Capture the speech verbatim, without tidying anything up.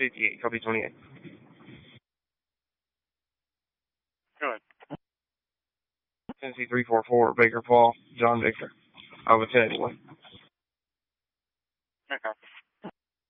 fifty-eight, copy twenty-eight. Go ahead. Tennessee three four four, Baker Paul, John Victor. Over ten eighty-one.